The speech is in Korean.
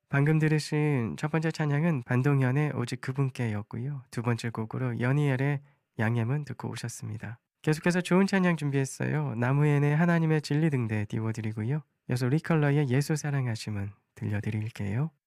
방금 들으신 첫 번째 찬양은 반동현의 오직 그분께였고요. 두 번째 곡으로 연희엘의 양해문 듣고 오셨습니다. 계속해서 좋은 찬양 준비했어요. 나무엔의 하나님의 진리 등대 띄워드리고요. 이어서 리컬러의 예수 사랑하심은 들려드릴게요.